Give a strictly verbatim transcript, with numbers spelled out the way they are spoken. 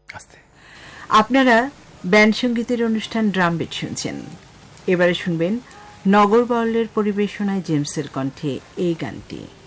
আস্তে। আপনারা ব্যান্ড সঙ্গীতের অনুষ্ঠান ড্রাম বিট শুনছেন। এবারে শুনবেন নগর বাউলের পরিবেশনায় জেমসের কণ্ঠে এই গানটি।